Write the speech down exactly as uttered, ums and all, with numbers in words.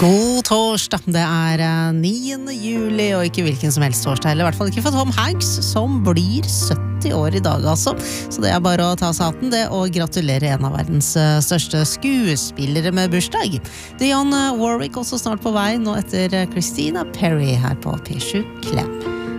God torsdag, det er niende juli, og ikke hvilken som helst torsdag, eller i hvert fall ikke for Tom Hanks, som blir sytti år i dag, altså. Så det er bare å ta seg hatten det, og gratulere en av verdens største skuespillere med bursdag. Dionne Warwick også snart på vei, nå etter Christina Perri her på P sju Klem.